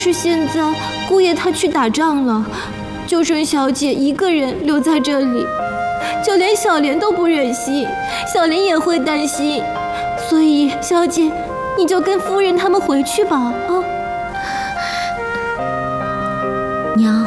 是现在姑爷他去打仗了，就剩小姐一个人留在这里，就连小莲都不忍心，小莲也会担心，所以小姐，你就跟夫人他们回去吧，啊！ 娘，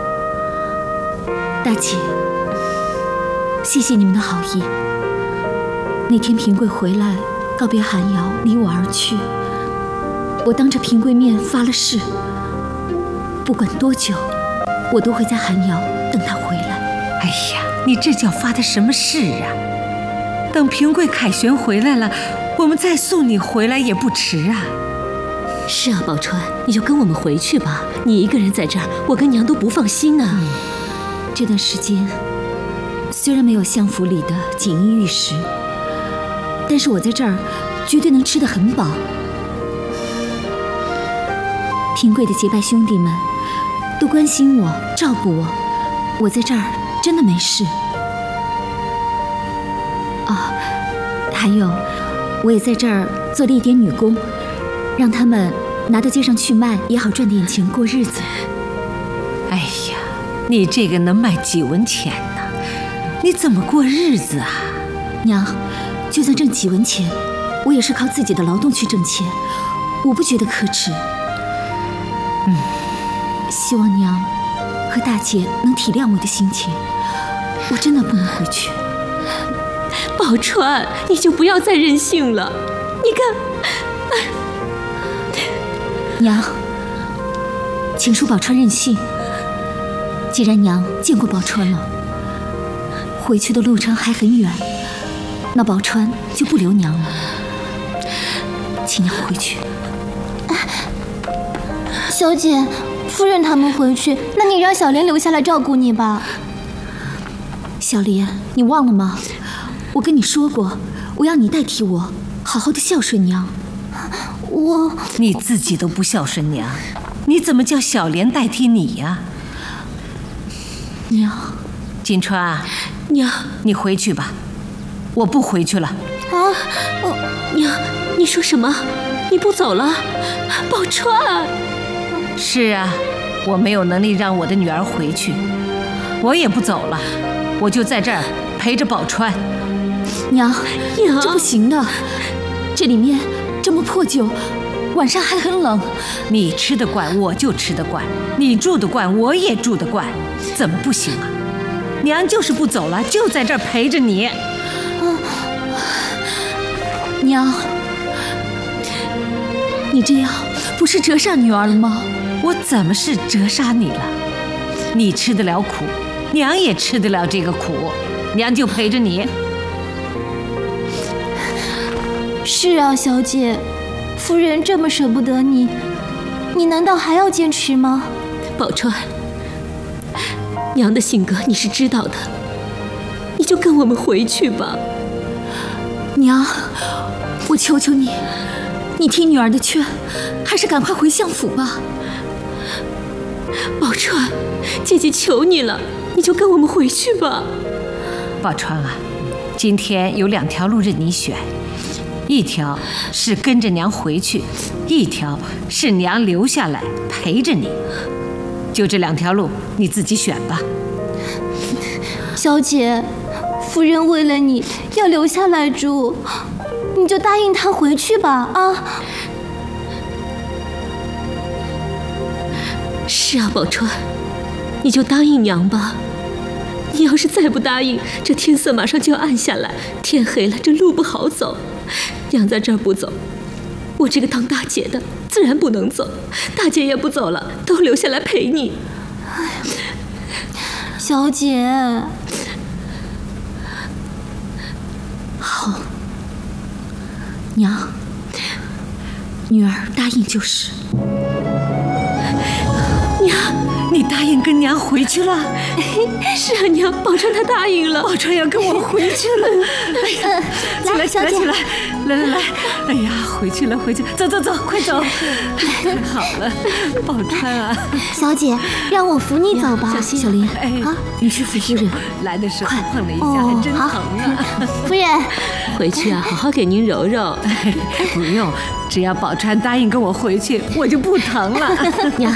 大姐，谢谢你们的好意。那天平贵回来告别寒窑，离我而去，我当着平贵面发了誓，不管多久，我都会在寒窑等他回来。 哎呀，你这叫发的什么誓啊？等平贵凯旋回来了，我们再送你回来也不迟啊。 是啊，宝钏，你就跟我们回去吧。你一个人在这儿，我跟娘都不放心呢。 这段时间虽然没有相府里的锦衣玉食，但是我在这儿绝对能吃得很饱。平贵的结拜兄弟们都关心我，照顾我，我在这儿真的没事。啊，还有，我也在这儿做了一点女工，让他们拿到街上去卖，也好赚点钱过日子。 哎呀，你这个能卖几文钱呢？你怎么过日子啊？ 娘，就算挣几文钱，我也是靠自己的劳动去挣钱，我不觉得可耻。希望娘和大姐能体谅我的心情，我真的不能回去。 宝钏，你就不要再任性了。你看， 娘，请恕宝钏任性。既然娘见过宝钏了，回去的路程还很远，那宝钏就不留娘了，请娘回去。 小姐，夫人他们回去，那你让小莲留下来照顾你吧。 小莲，你忘了吗？我跟你说过，我要你代替我，好好的孝顺娘。 你自己都不孝顺娘，你怎么叫小莲代替你呀？ 娘， 金钏， 娘， 你回去吧，我不回去了。 娘，你说什么？你不走了？宝钏。 是啊，我没有能力让我的女儿回去，我也不走了，我就在这儿陪着宝钏。 娘，这不行的，这里面这么破旧，晚上还很冷。 你吃得惯我就吃得惯，你住得惯我也住得惯，怎么不行啊？娘就是不走了，就在这儿陪着你。 娘，你这样不是折煞女儿了吗？ 我怎么是折杀你了？你吃得了苦，娘也吃得了这个苦，娘就陪着你。 是啊，小姐，夫人这么舍不得你，你难道还要坚持吗？ 宝钏，娘的性格你是知道的，你就跟我们回去吧。 娘，我求求你，你听女儿的劝，还是赶快回相府吧。 宝钏，姐姐求你了，你就跟我们回去吧。 宝钏啊，今天有2条路任你选，一条是跟着娘回去，一条是娘留下来陪着你，就这2条路，你自己选吧。 小姐，夫人为了你要留下来住，你就答应她回去吧，啊！ 是啊，宝钏，你就答应娘吧。你要是再不答应，这天色马上就要暗下来，天黑了，这路不好走。娘在这儿不走，我这个当大姐的自然不能走，大姐也不走了，都留下来陪你。 小姐， 好，娘，女儿答应就是。 娘， 你答答应跟娘回去了。 是啊，娘，宝钏她答应了。 宝钏要跟我回去了。哎呀，起来，起来，来！哎呀，回去了，走，快走！太好了，宝钏啊！ 小姐，让我扶你走吧。 小心，小莲，你去扶夫人。 来的时候碰了一下，还真疼啊！ 夫人， 回去啊，好好给您揉揉。 不用，只要宝钏答应跟我回去，我就不疼了。 娘，